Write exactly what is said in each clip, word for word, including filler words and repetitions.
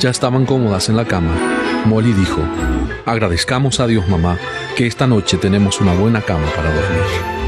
Ya estaban cómodas en la cama. Molly dijo: agradezcamos a Dios, mamá, que esta noche tenemos una buena cama para dormir.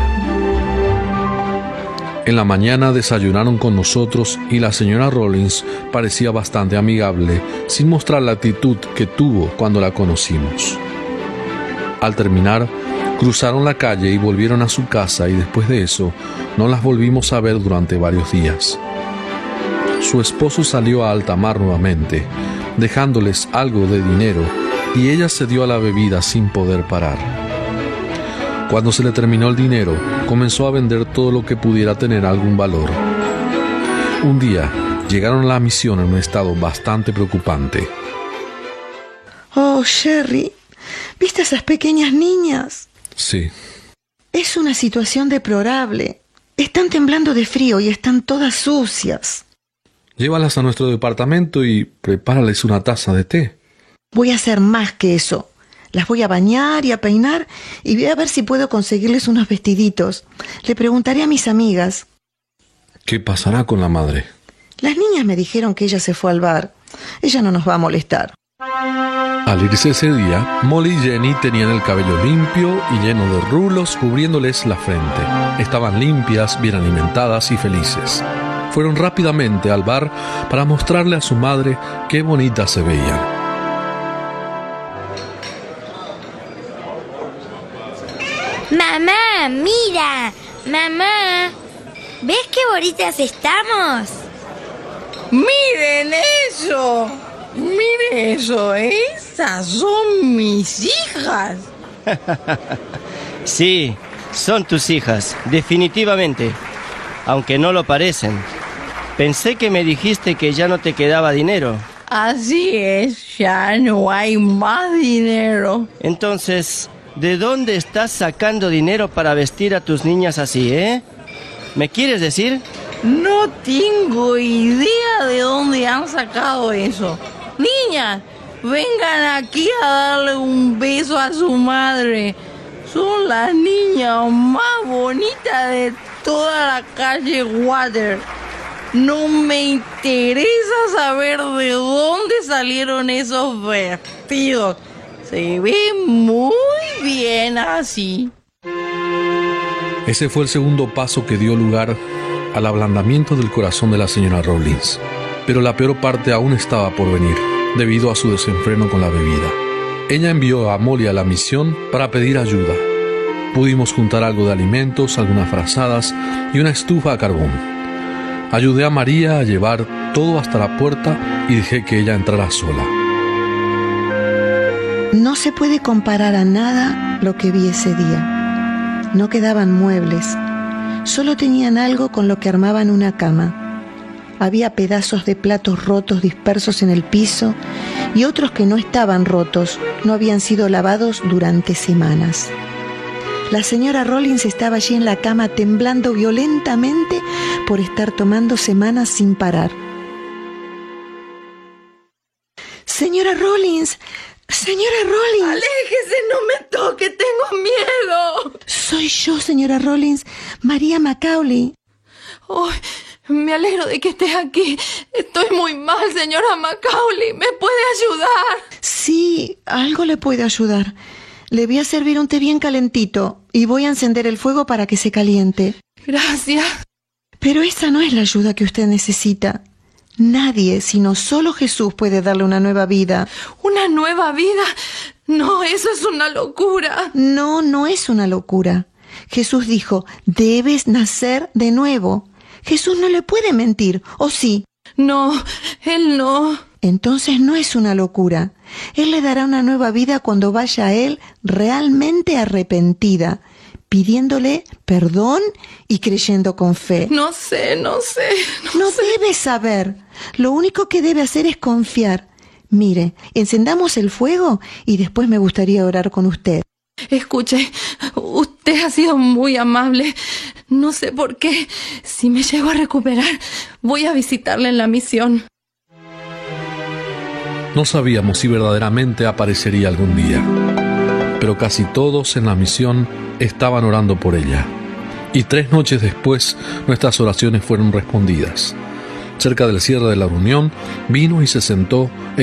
En la mañana desayunaron con nosotros y la señora Rollins parecía bastante amigable, sin mostrar la actitud que tuvo cuando la conocimos. Al terminar, cruzaron la calle y volvieron a su casa, y después de eso no las volvimos a ver durante varios días. Su esposo salió a alta mar nuevamente, dejándoles algo de dinero, y ella se dio a la bebida sin poder parar. Cuando se le terminó el dinero, comenzó a vender todo lo que pudiera tener algún valor. Un día, llegaron a la misión en un estado bastante preocupante. Oh, Sherry, ¿viste a esas pequeñas niñas? Sí. Es una situación deplorable. Están temblando de frío y están todas sucias. Llévalas a nuestro departamento y prepárales una taza de té. Voy a hacer más que eso. Las voy a bañar y a peinar y voy a ver si puedo conseguirles unos vestiditos. Le preguntaré a mis amigas. ¿Qué pasará con la madre? Las niñas me dijeron que ella se fue al bar. Ella no nos va a molestar. Al irse ese día, Molly y Jenny tenían el cabello limpio y lleno de rulos cubriéndoles la frente. Estaban limpias, bien alimentadas y felices. Fueron rápidamente al bar para mostrarle a su madre qué bonitas se veían. Mamá, mira, mamá, ¿ves qué bonitas estamos? ¡Miren eso! ¡Miren eso! ¡Esas son mis hijas! Sí, son tus hijas, definitivamente, aunque no lo parecen. Pensé que me dijiste que ya no te quedaba dinero. Así es, ya no hay más dinero. Entonces, ¿de dónde estás sacando dinero para vestir a tus niñas así, eh? ¿Me quieres decir? No tengo idea de dónde han sacado eso. Niñas, vengan aquí a darle un beso a su madre. Son las niñas más bonitas de toda la calle Water. No me interesa saber de dónde salieron esos vestidos. Se ve muy bien así. Ese fue el segundo paso que dio lugar al ablandamiento del corazón de la señora Rollins. Pero la peor parte aún estaba por venir, debido a su desenfreno con la bebida. Ella envió a Molly a la misión para pedir ayuda. Pudimos juntar algo de alimentos, algunas frazadas y una estufa a carbón. Ayudé a María a llevar todo hasta la puerta y dejé que ella entrara sola. No se puede comparar a nada lo que vi ese día. No quedaban muebles. Solo tenían algo con lo que armaban una cama. Había pedazos de platos rotos dispersos en el piso y otros que no estaban rotos, no habían sido lavados durante semanas. La señora Rollins estaba allí en la cama temblando violentamente por estar tomando semanas sin parar. Señora Rollins, señora Rollins. Aléjese, no me toque, tengo miedo. Soy yo, señora Rollins, María Macaulay. Oh, me alegro de que estés aquí. Estoy muy mal, señora Macaulay. ¿Me puede ayudar? Sí, algo le puede ayudar. Le voy a servir un té bien calentito y voy a encender el fuego para que se caliente. Gracias. Pero esa no es la ayuda que usted necesita. Nadie, sino solo Jesús, puede darle una nueva vida. ¿Una nueva vida? No, eso es una locura. No, no es una locura. Jesús dijo, debes nacer de nuevo. Jesús no le puede mentir, ¿o sí? No, Él no. Entonces no es una locura. Él le dará una nueva vida cuando vaya a Él realmente arrepentida, pidiéndole perdón y creyendo con fe. No sé, no sé. No, No sé. debe saber. Lo único que debe hacer es confiar. Mire, encendamos el fuego y después me gustaría orar con usted. Escuche, usted ha sido muy amable. No sé por qué. Si me llego a recuperar, voy a visitarle en la misión. No sabíamos si verdaderamente aparecería algún día, pero casi todos en la misión estaban orando por ella. Y tres noches después, nuestras oraciones fueron respondidas. Cerca del cierre de la reunión, vino y se sentó en